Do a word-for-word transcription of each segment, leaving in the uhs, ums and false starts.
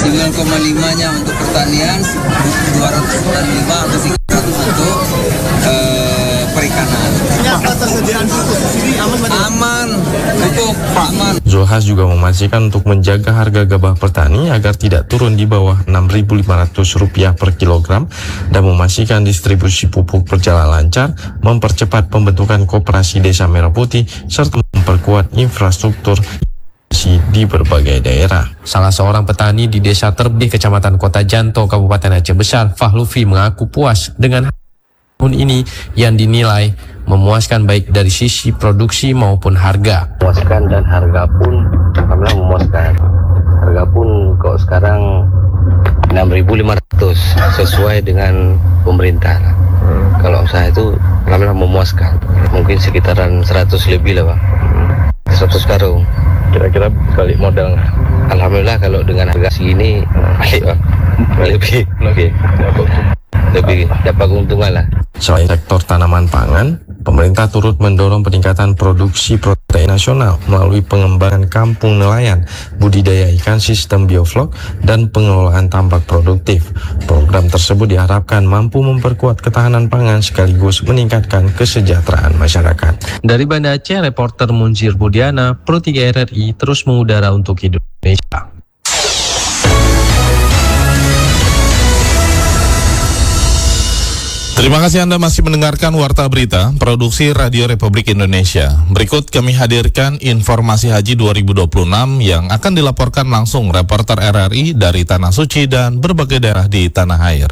sembilan koma lima-nya untuk pertanian, dua ratus lima atau tiga ratus untuk uh, perikanan. Ketersediaan pupuk subsidi aman, aman, pupuk aman. Zulkifli Hasan juga memastikan untuk menjaga harga gabah petani agar tidak turun di bawah enam ribu lima ratus rupiah per kilogram dan memastikan distribusi pupuk berjalan lancar, mempercepat pembentukan koperasi Desa Merah Putih serta memperkuat infrastruktur di berbagai daerah. Salah seorang petani di Desa Terbih, Kecamatan Kota Janto, Kabupaten Aceh Besar, Fahlufi, mengaku puas dengan tahun ini yang dinilai memuaskan baik dari sisi produksi maupun harga. Memuaskan dan harga pun alhamdulillah memuaskan. Harga pun kok sekarang enam ribu lima ratus sesuai dengan pemerintah. Hmm. Kalau usaha itu alhamdulillah memuaskan. Mungkin sekitaran seratus lebih lah, Pak. seratus karung. Kira-kira balik modal nggak? Alhamdulillah kalau dengan harga segini balik, Pak. Lebih, lebih, lebih dapat keuntungan lah. Selain sektor tanaman pangan, pemerintah turut mendorong peningkatan produksi protein nasional melalui pengembangan kampung nelayan, budidaya ikan sistem bioflok, dan pengelolaan tambak produktif. Program tersebut diharapkan mampu memperkuat ketahanan pangan sekaligus meningkatkan kesejahteraan masyarakat. Dari Banda Aceh, reporter Munzir Budiana, Pro tiga R R I terus mengudara untuk Indonesia. Terima kasih Anda masih mendengarkan Warta Berita, Produksi Radio Republik Indonesia. Berikut kami hadirkan informasi haji dua ribu dua puluh enam yang akan dilaporkan langsung reporter R R I dari Tanah Suci dan berbagai daerah di tanah air.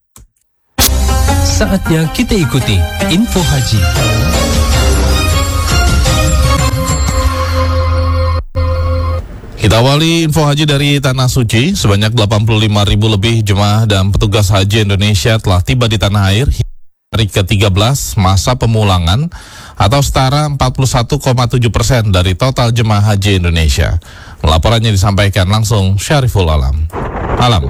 Saatnya kita ikuti info haji. Kita awali info haji dari Tanah Suci. Sebanyak delapan puluh lima ribu lebih jemaah dan petugas haji Indonesia telah tiba di tanah air hari ke tiga belas masa pemulangan atau setara empat puluh satu koma tujuh persen dari total jemaah haji Indonesia. Laporannya disampaikan langsung Syariful Alam. Alam.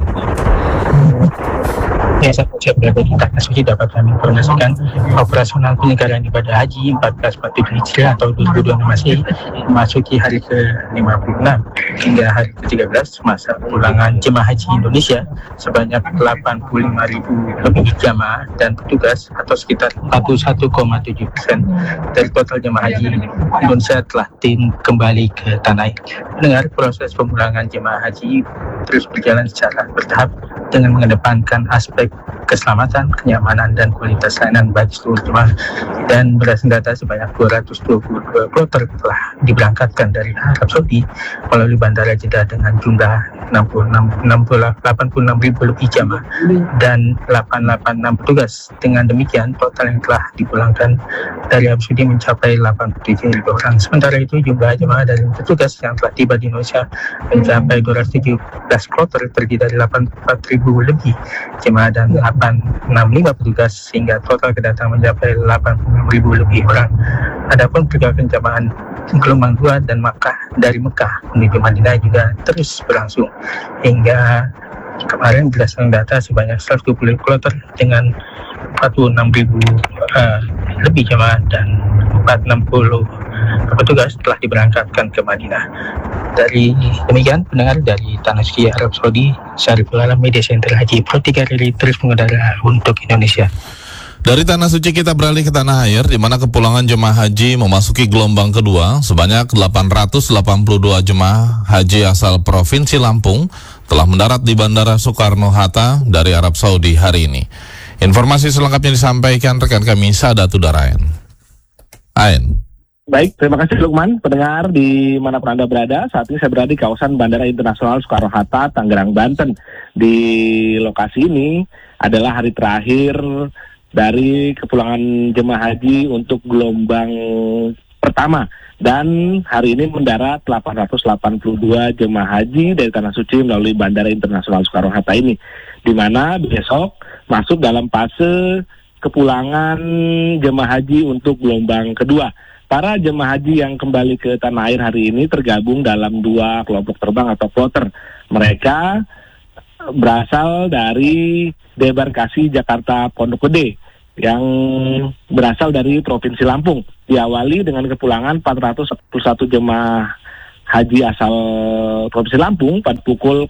Ya, saya berada di Tanah Suci dapat kami informasikan operasional penyelenggaraan ibadah haji empat belas empat puluh tujuh Hijriah atau dua ribu dua puluh enam Masehi memasuki hari ke lima puluh enam hingga hari ke tiga belas masa pemulangan jemaah haji Indonesia sebanyak delapan puluh lima ribu lebih jamaah dan petugas atau sekitar empat puluh satu koma tujuh persen dari total jemaah haji Indonesia telah tim kembali ke tanah air. Mendengar proses pemulangan jemaah haji terus berjalan secara bertahap dengan mengedepankan aspek keselamatan, kenyamanan, dan kualitas layanan bagi seluruh jemaah, dan berdasarkan data sebanyak dua ratus dua puluh dua kloter telah diberangkatkan dari Arab Saudi melalui Bandara Jeddah dengan jumlah enam puluh enam, delapan puluh enam ribu lebih jamaah dan delapan ratus delapan puluh enam petugas. Dengan demikian, total yang telah dipulangkan dari Arab Saudi mencapai delapan puluh tujuh ribu orang. Sementara itu, jumlah jemaah dan petugas yang telah tiba di Indonesia mencapai dua ratus tujuh belas kloter, terdiri dari delapan puluh empat ribu lebih jemaah dan delapan ratus enam puluh lima petugas, sehingga total kedatangan mencapai delapan puluh enam ribu lebih orang. Adapun pergerakan jemaah gelombang dua dan Makkah dari Mekah menuju Madinah juga terus berlangsung hingga kemarin berdasarkan data sebanyak seratus dua puluh kloter dengan empat puluh enam ribu uh, lebih jemaah dan empat ratus enam puluh petugas telah diberangkatkan ke Madinah. Dari demikian, pendengar dari Tanah Suci Arab Saudi, Syariful Alam, Media Center Haji Pro tiga R R I terus mengudara untuk Indonesia. Dari Tanah Suci kita beralih ke tanah air, di mana kepulangan jemaah haji memasuki gelombang kedua. Sebanyak delapan ratus delapan puluh dua jemaah haji asal Provinsi Lampung telah mendarat di Bandara Soekarno-Hatta dari Arab Saudi hari ini. Informasi selengkapnya disampaikan rekan kami Sadatud Darain. Ain. Baik, terima kasih Lukman. Pendengar di manapun Anda berada, saat ini saya berada di kawasan Bandara Internasional Soekarno-Hatta, Tangerang, Banten. Di lokasi ini adalah hari terakhir dari kepulangan jemaah haji untuk gelombang pertama. Dan hari ini mendarat delapan ratus delapan puluh dua jemaah haji dari Tanah Suci melalui Bandara Internasional Soekarno-Hatta ini, di mana besok masuk dalam fase kepulangan jemaah haji untuk gelombang kedua. Para jemaah haji yang kembali ke tanah air hari ini tergabung dalam dua kelompok terbang atau kloter. Mereka berasal dari debarkasi Jakarta Pondok Gede yang berasal dari Provinsi Lampung. Diawali dengan kepulangan empat ratus sepuluh satu jemaah haji asal Provinsi Lampung pada pukul